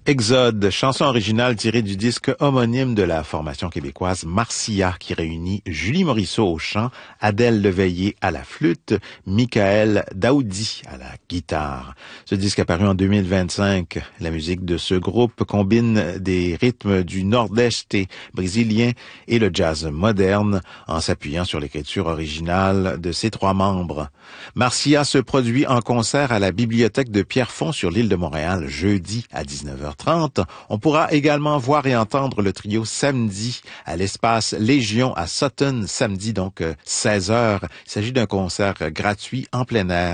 Exode, chanson originale tirée du disque homonyme de la formation québécoise Marcia, qui réunit Julie Morisseau au chant, Adèle Leveillé à la flûte, Michael Daoudi à la guitare. Ce disque apparu en 2025. La musique de ce groupe combine des rythmes du nord-est brésilien et le jazz moderne en s'appuyant sur l'écriture originale de ses trois membres. Marcia se produit en concert à la bibliothèque de Pierrefonds sur l'île de Montréal jeudi à 19h30. On pourra également voir et entendre le trio samedi à l'espace Légion à Sutton, samedi donc 16h. Il s'agit d'un concert gratuit en plein air.